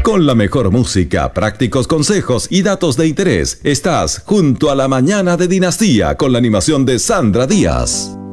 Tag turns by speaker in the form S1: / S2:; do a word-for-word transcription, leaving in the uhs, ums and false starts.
S1: Con la mejor música, prácticos consejos y datos de interés, estás junto a la mañana de Dinastía con la animación de Sandra Díaz.